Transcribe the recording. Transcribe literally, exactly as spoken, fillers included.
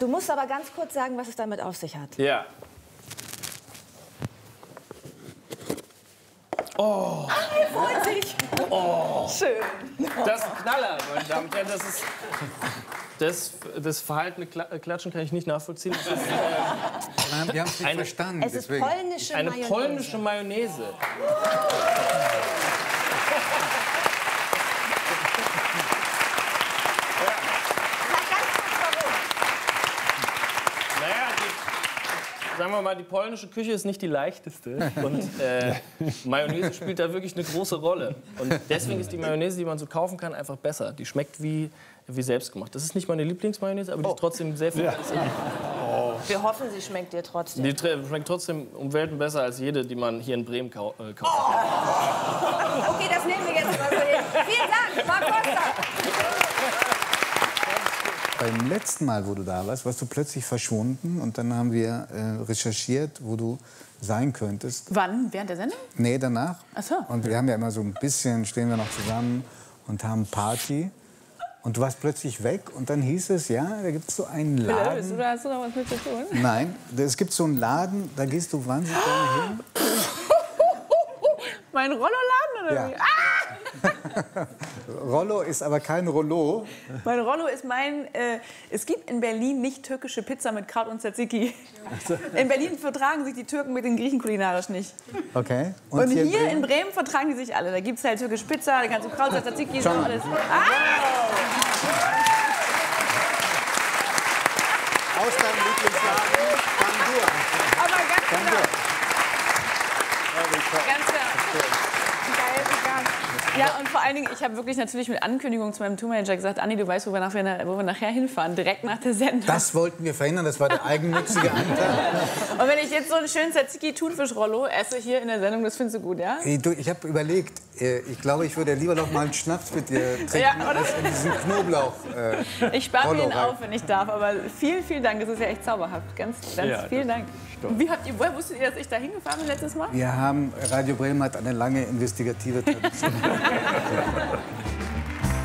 Du musst aber ganz kurz sagen, was es damit auf sich hat. Ja. Oh. Ach, er freut sich. Oh. Schön. Das ist ein Knaller, meine Damen und Herren. Das ist... Das, das verhaltene Klatschen kann ich nicht nachvollziehen. Das ist, äh, wir haben es nicht eine, verstanden. Es ist deswegen. polnische eine Mayonnaise. polnische Mayonnaise. Sagen wir mal, die polnische Küche ist nicht die leichteste. Und äh, Mayonnaise spielt da wirklich eine große Rolle. Und deswegen ist die Mayonnaise, die man so kaufen kann, einfach besser. Die schmeckt wie, wie selbstgemacht. Das ist nicht meine Lieblingsmayonnaise, aber die ist trotzdem sehr viel Ja. besser. Oh. Wir hoffen, sie schmeckt dir trotzdem. Die schmeckt trotzdem um Welten besser als jede, die man hier in Bremen kau äh, kauft. Oh. Okay, das nehmen wir jetzt mal so hin. Vielen Dank, Marc Costa. Beim letzten Mal, wo du da warst, warst du plötzlich verschwunden. Und dann haben wir äh, recherchiert, wo du sein könntest. Wann? Während der Sendung? Nee, danach. Ach so. Und wir haben ja immer so ein bisschen, stehen wir noch zusammen und haben Party. Und du warst plötzlich weg. Und dann hieß es, ja, da gibt es so einen Laden. Oder hast du da was mit zu tun? Nein, es gibt so einen Laden, da gehst du wahnsinnig gerne hin. Mein Rollo-Laden oder Ja. wie? Ah! Rollo ist aber kein Rollo. Mein Rollo ist mein... Äh, es gibt in Berlin nicht türkische Pizza mit Kraut und Tzatziki. In Berlin vertragen sich die Türken mit den Griechen kulinarisch nicht. Okay. Und, und hier, in, Bremen? in Bremen vertragen die sich alle. Da gibt es halt türkische Pizza, da kannst du Kraut, Tzatziki und alles. Ah! Aus deinem Lieblingsladen, Bandur. Aber ganz genau. Ganz genau. Geil, vegan. Ja, und vor allen Dingen, ich habe wirklich natürlich mit Ankündigung zu meinem Tourmanager gesagt, Anni, du weißt, wo wir, nach, wo wir nachher hinfahren, direkt nach der Sendung. Das wollten wir verhindern, das war der eigennützige Anteil. Und wenn ich jetzt so einen schönen Tzatziki-Thunfisch-Rollo esse hier in der Sendung, das findest du gut, ja? Ich habe überlegt, ich glaube, ich würde lieber noch mal einen Schnaps mit dir trinken, ja, als in diesen Knoblauch. Äh, ich spare mir ihn rein. auf, wenn ich darf, aber vielen, vielen Dank, das ist ja echt zauberhaft. Ganz, ganz ja, vielen Dank. Und wie habt ihr, woher wusstet ihr, dass ich da hingefahren bin letztes Mal? Wir haben, Radio Bremen hat eine lange investigative Tradition.